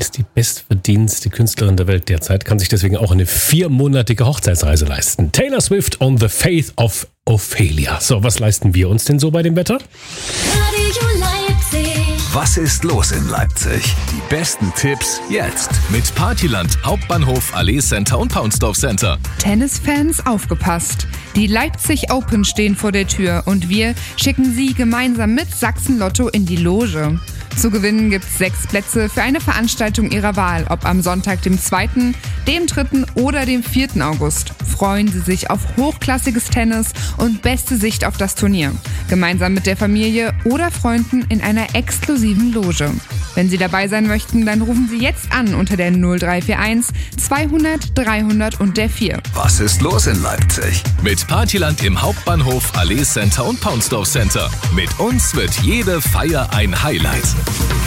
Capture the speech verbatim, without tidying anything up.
ist die bestverdienste Künstlerin der Welt derzeit, kann sich deswegen auch eine viermonatige Hochzeitsreise leisten. Taylor Swift on the Faith of Ophelia. So, was leisten wir uns denn so bei dem Wetter? Radio Leipzig. Was ist los in Leipzig? Die besten Tipps jetzt. Mit Partyland, Hauptbahnhof, Allee Center und Paunsdorf Center. Tennisfans, aufgepasst! Die Leipzig Open stehen vor der Tür und wir schicken Sie gemeinsam mit Sachsen Lotto in die Loge. Zu gewinnen gibt's sechs Plätze für eine Veranstaltung Ihrer Wahl, ob am Sonntag, dem zweiten, dem dritten oder dem vierten August. Freuen Sie sich auf hochklassiges Tennis und beste Sicht auf das Turnier. Gemeinsam mit der Familie oder Freunden in einer exklusiven Loge. Wenn Sie dabei sein möchten, dann rufen Sie jetzt an unter der null drei vier eins zweihundert dreihundert und der vier. Was ist los in Leipzig? Mit Partyland im Hauptbahnhof, Allee Center und Paunsdorf Center. Mit uns wird jede Feier ein Highlight.